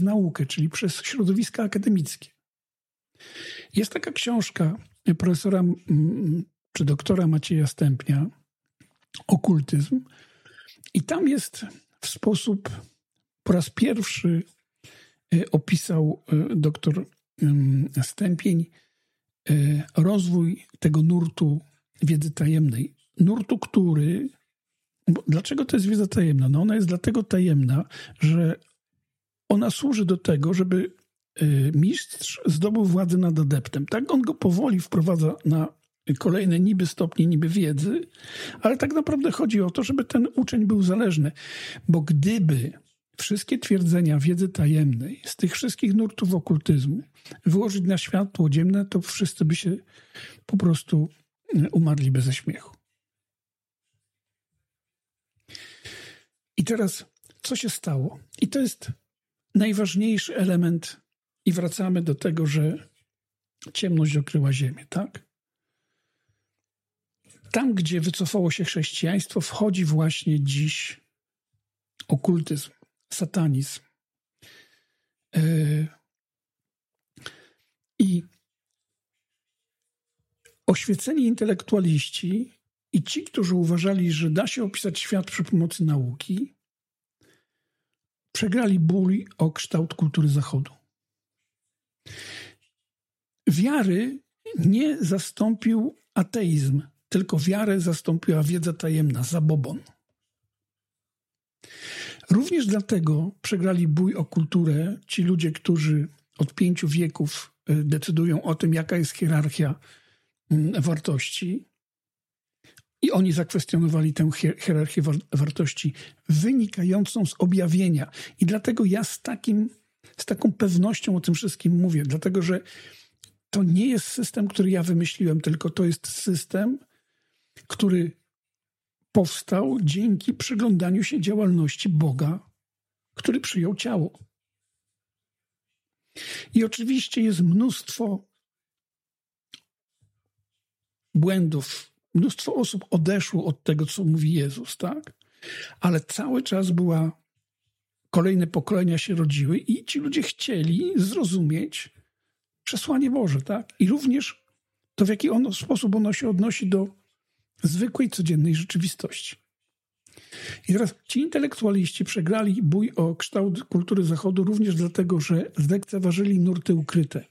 naukę, czyli przez środowiska akademickie. Jest taka książka profesora czy doktora Macieja Stępnia, Okultyzm, i tam jest w sposób po raz pierwszy opisał doktor Stępień rozwój tego nurtu wiedzy tajemnej. Nurtu, który... Dlaczego to jest wiedza tajemna? No ona jest dlatego tajemna, że ona służy do tego, żeby mistrz zdobył władzę nad adeptem. Tak on go powoli wprowadza na kolejne niby stopnie, niby wiedzy, ale tak naprawdę chodzi o to, żeby ten uczeń był zależny. Bo gdyby wszystkie twierdzenia wiedzy tajemnej z tych wszystkich nurtów okultyzmu wyłożyć na światło dzienne, to wszyscy by się po prostu umarli ze śmiechu. I teraz, co się stało? I to jest najważniejszy element i wracamy do tego, że ciemność okryła ziemię, tak? Tam, gdzie wycofało się chrześcijaństwo, wchodzi właśnie dziś okultyzm, satanizm. I oświeceni intelektualiści i ci, którzy uważali, że da się opisać świat przy pomocy nauki, przegrali bój o kształt kultury Zachodu. Wiary nie zastąpił ateizm, tylko wiarę zastąpiła wiedza tajemna, zabobon. Również dlatego przegrali bój o kulturę ci ludzie, którzy od 5 wieków decydują o tym, jaka jest hierarchia wartości. I oni zakwestionowali tę hierarchię wartości wynikającą z objawienia. I dlatego ja z taką pewnością o tym wszystkim mówię. Dlatego, że to nie jest system, który ja wymyśliłem, tylko to jest system, który powstał dzięki przyglądaniu się działalności Boga, który przyjął ciało. I oczywiście jest mnóstwo błędów. Mnóstwo osób odeszło od tego, co mówi Jezus, tak? Ale cały czas kolejne pokolenia się rodziły i ci ludzie chcieli zrozumieć przesłanie Boże, tak? I również to, w jaki sposób ono się odnosi do zwykłej, codziennej rzeczywistości. I teraz ci intelektualiści przegrali bój o kształt kultury Zachodu również dlatego, że zlekceważyli nurty ukryte.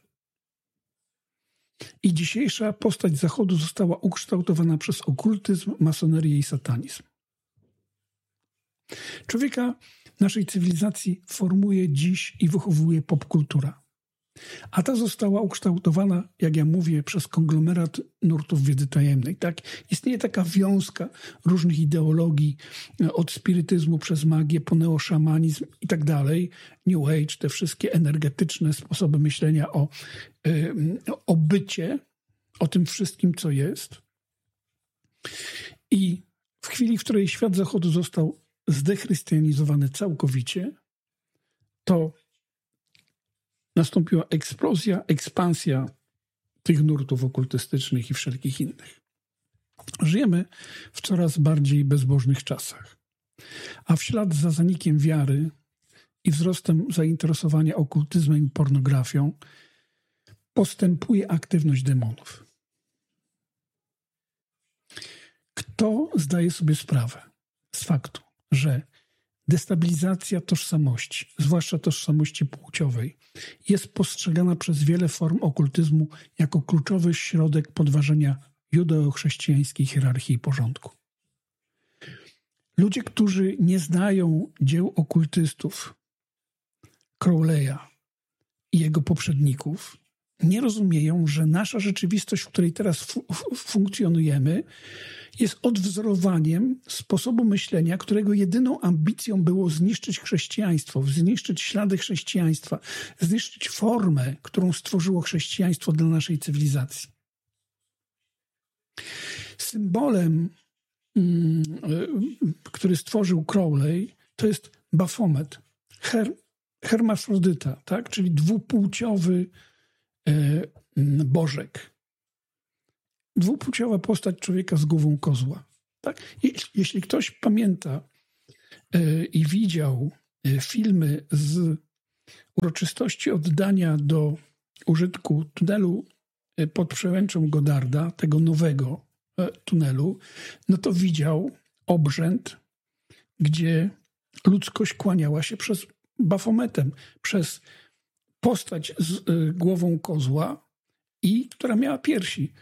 I dzisiejsza postać Zachodu została ukształtowana przez okultyzm, masonerię i satanizm. Człowieka naszej cywilizacji formuje dziś i wychowuje popkultura. A ta została ukształtowana, jak ja mówię, przez konglomerat nurtów wiedzy tajemnej. Tak? Istnieje taka wiązka różnych ideologii, od spirytyzmu przez magię, po neoszamanizm i tak dalej. New Age, te wszystkie energetyczne sposoby myślenia o bycie, o tym wszystkim, co jest. I w chwili, w której świat Zachodu został zdechrystianizowany całkowicie, to nastąpiła eksplozja, ekspansja tych nurtów okultystycznych i wszelkich innych. Żyjemy w coraz bardziej bezbożnych czasach, a w ślad za zanikiem wiary i wzrostem zainteresowania okultyzmem i pornografią postępuje aktywność demonów. Kto zdaje sobie sprawę z faktu, że destabilizacja tożsamości, zwłaszcza tożsamości płciowej, jest postrzegana przez wiele form okultyzmu jako kluczowy środek podważenia judeo-chrześcijańskiej hierarchii i porządku. Ludzie, którzy nie znają dzieł okultystów Crowleya i jego poprzedników, nie rozumieją, że nasza rzeczywistość, w której teraz funkcjonujemy, jest odwzorowaniem sposobu myślenia, którego jedyną ambicją było zniszczyć chrześcijaństwo, zniszczyć ślady chrześcijaństwa, zniszczyć formę, którą stworzyło chrześcijaństwo dla naszej cywilizacji. Symbolem, który stworzył Crowley, to jest Baphomet, hermafrodyta, tak? Czyli dwupłciowy bożek. Dwupłciowa postać człowieka z głową kozła. Tak? Jeśli ktoś pamięta i widział filmy z uroczystości oddania do użytku tunelu pod Przełęczą Godarda, tego nowego tunelu, no to widział obrzęd, gdzie ludzkość kłaniała się przez Bafometem, przez postać z głową kozła i która miała piersi.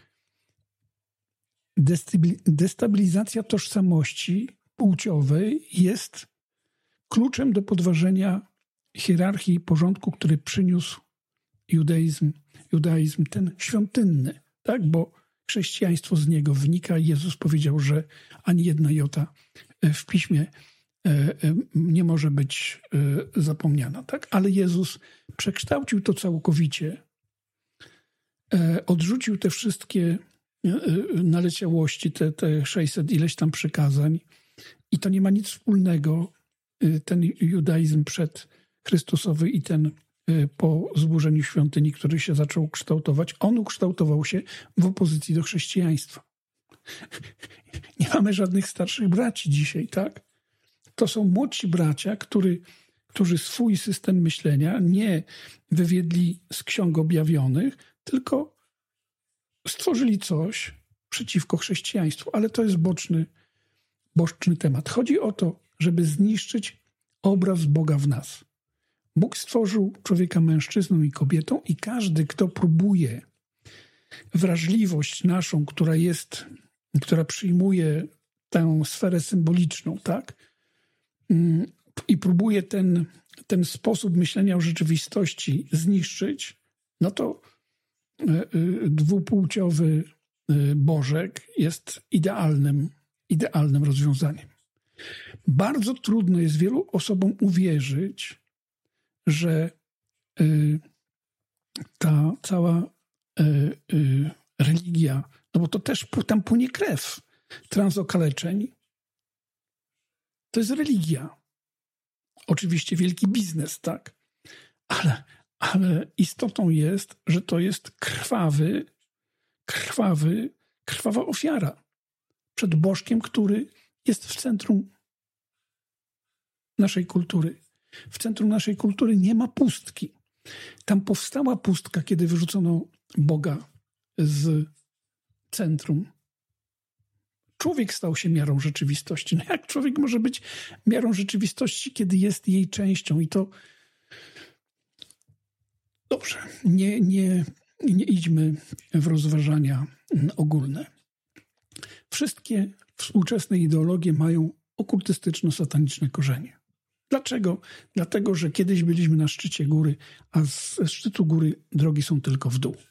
Destabilizacja tożsamości płciowej jest kluczem do podważenia hierarchii i porządku, który przyniósł judaizm ten świątynny, tak? Bo chrześcijaństwo z niego wynika. Jezus powiedział, że ani jedna jota w piśmie nie może być zapomniana, tak? Ale Jezus przekształcił to całkowicie, odrzucił te wszystkie naleciałości, te 600 ileś tam przykazań i to nie ma nic wspólnego, ten judaizm przedchrystusowy i ten po zburzeniu świątyni, który się zaczął kształtować. On ukształtował się w opozycji do chrześcijaństwa. Nie mamy żadnych starszych braci dzisiaj, tak? To są młodsi bracia, którzy swój system myślenia nie wywiedli z ksiąg objawionych, tylko stworzyli coś przeciwko chrześcijaństwu. Ale to jest boczny temat. Chodzi o to, żeby zniszczyć obraz Boga w nas. Bóg stworzył człowieka mężczyzną i kobietą i każdy, kto próbuje wrażliwość naszą, która przyjmuje tę sferę symboliczną, tak? I próbuje ten sposób myślenia o rzeczywistości zniszczyć, no to dwupłciowy Bożek jest idealnym rozwiązaniem. Bardzo trudno jest wielu osobom uwierzyć, że ta cała religia, no bo to też tam płynie krew transokaleczeń, to jest religia. Oczywiście wielki biznes, tak? Ale istotą jest, że to jest krwawa ofiara przed Bożkiem, który jest w centrum naszej kultury. W centrum naszej kultury nie ma pustki. Tam powstała pustka, kiedy wyrzucono Boga z centrum. Człowiek stał się miarą rzeczywistości. No jak człowiek może być miarą rzeczywistości, kiedy jest jej częścią? I to dobrze, nie idźmy w rozważania ogólne. Wszystkie współczesne ideologie mają okultystyczno-sataniczne korzenie. Dlaczego? Dlatego, że kiedyś byliśmy na szczycie góry, a ze szczytu góry drogi są tylko w dół.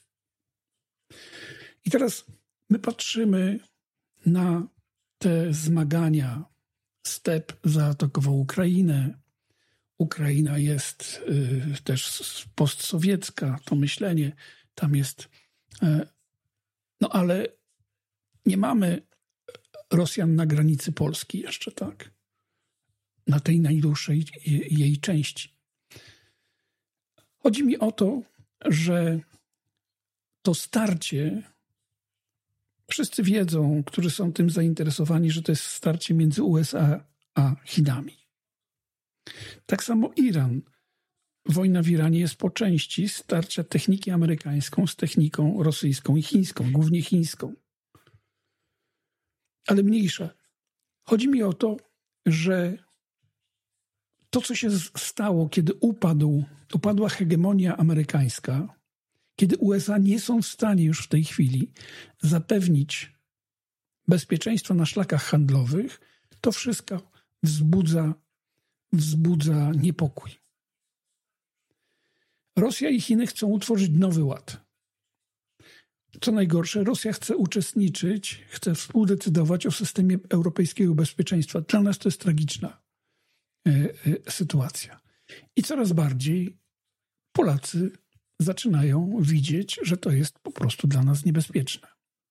I teraz my patrzymy na te zmagania. Step zaatakował Ukrainę. Ukraina jest też postsowiecka, to myślenie tam jest. No ale nie mamy Rosjan na granicy Polski jeszcze, tak? Na tej najdłuższej jej części. Chodzi mi o to, że to starcie, wszyscy wiedzą, którzy są tym zainteresowani, że to jest starcie między USA a Chinami. Tak samo Iran. Wojna w Iranie jest po części starcia techniki amerykańską z techniką rosyjską i chińską, głównie chińską. Ale mniejsza. Chodzi mi o to, że to, co się stało, kiedy upadła hegemonia amerykańska, kiedy USA nie są w stanie już w tej chwili zapewnić bezpieczeństwa na szlakach handlowych, to wszystko wzbudza niepokój. Rosja i Chiny chcą utworzyć nowy ład. Co najgorsze, Rosja chce uczestniczyć, chce współdecydować o systemie europejskiego bezpieczeństwa. Dla nas to jest tragiczna sytuacja. I coraz bardziej Polacy zaczynają widzieć, że to jest po prostu dla nas niebezpieczne.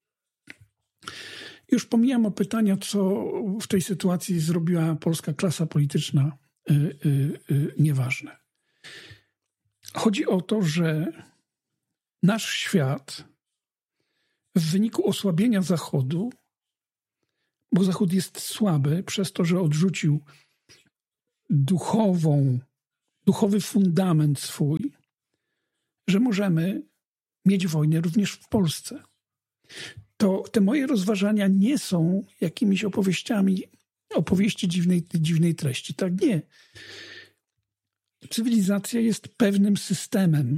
Już pomijam o pytania, co w tej sytuacji zrobiła polska klasa polityczna, nieważne. Chodzi o to, że nasz świat w wyniku osłabienia Zachodu, bo Zachód jest słaby przez to, że odrzucił duchowy fundament swój, że możemy mieć wojnę również w Polsce. To te moje rozważania nie są jakimiś opowieści dziwnej treści. Tak nie. Cywilizacja jest pewnym systemem.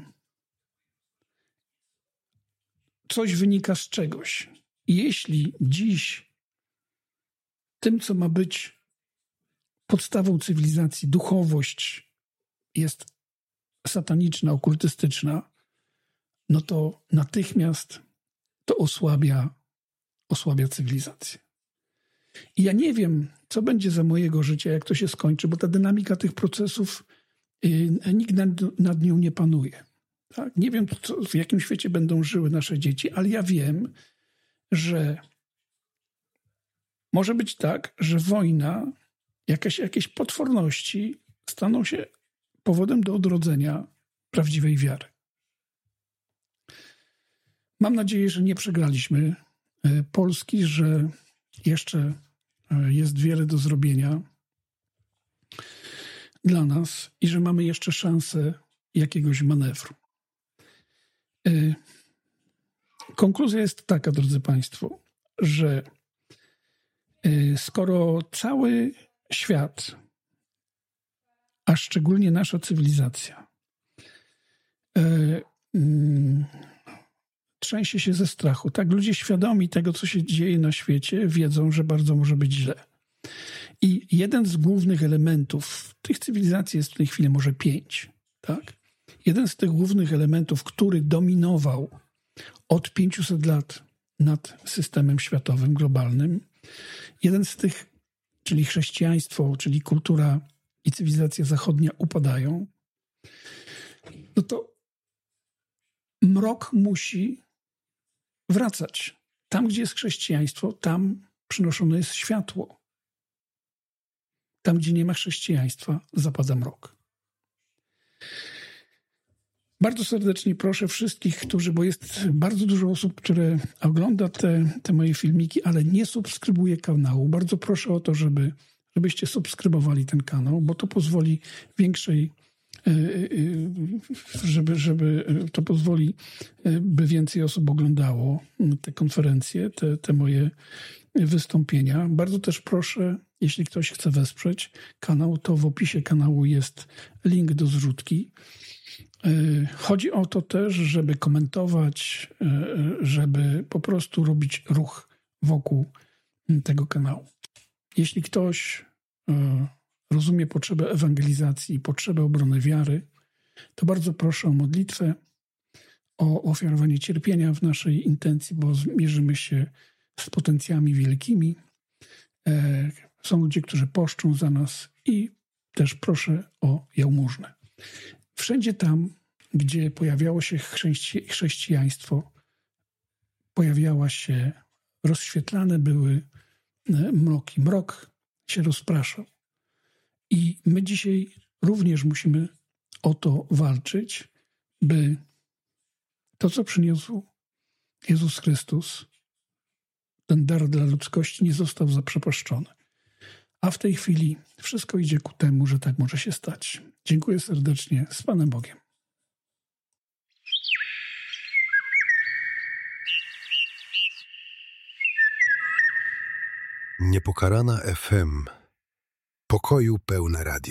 Coś wynika z czegoś. I jeśli dziś tym, co ma być podstawą cywilizacji, duchowość jest sataniczna, okultystyczna, no to natychmiast to osłabia cywilizację. I ja nie wiem, co będzie za mojego życia, jak to się skończy, bo ta dynamika tych procesów nikt nad nią nie panuje. Tak? Nie wiem, w jakim świecie będą żyły nasze dzieci, ale ja wiem, że może być tak, że wojna, jakieś potworności staną się powodem do odrodzenia prawdziwej wiary. Mam nadzieję, że nie przegraliśmy Polski, że jeszcze jest wiele do zrobienia dla nas i że mamy jeszcze szansę jakiegoś manewru. Konkluzja jest taka, drodzy Państwo, że skoro cały świat, a szczególnie nasza cywilizacja, trzęsie się ze strachu. Tak, ludzie świadomi tego, co się dzieje na świecie, wiedzą, że bardzo może być źle. I jeden z głównych elementów tych cywilizacji jest w tej chwili może 5. Tak? Jeden z tych głównych elementów, który dominował od 500 lat nad systemem światowym, globalnym, jeden z tych, czyli chrześcijaństwo, czyli kultura i cywilizacja zachodnia upadają, no to mrok musi wracać. Tam, gdzie jest chrześcijaństwo, tam przynoszone jest światło. Tam, gdzie nie ma chrześcijaństwa, zapada mrok. Bardzo serdecznie proszę wszystkich, bo jest bardzo dużo osób, które ogląda te moje filmiki, ale nie subskrybuje kanału. Bardzo proszę o to, żebyście subskrybowali ten kanał, bo to pozwoli to pozwoli, by więcej osób oglądało te konferencje, te moje wystąpienia. Bardzo też proszę, jeśli ktoś chce wesprzeć kanał, to w opisie kanału jest link do zrzutki. Chodzi o to też, żeby komentować, żeby po prostu robić ruch wokół tego kanału. Jeśli ktoś rozumie potrzebę ewangelizacji i potrzebę obrony wiary, to bardzo proszę o modlitwę, o ofiarowanie cierpienia w naszej intencji, bo mierzymy się z potencjami wielkimi. Są ludzie, którzy poszczą za nas i też proszę o jałmużnę. Wszędzie tam, gdzie pojawiało się chrześcijaństwo, rozświetlane były mroki. Mrok się rozpraszał. I my dzisiaj również musimy o to walczyć, by to, co przyniósł Jezus Chrystus, ten dar dla ludzkości, nie został zaprzepaszczony. A w tej chwili wszystko idzie ku temu, że tak może się stać. Dziękuję serdecznie. Z Panem Bogiem. Niepokalana FM. Pokoju pełne radio.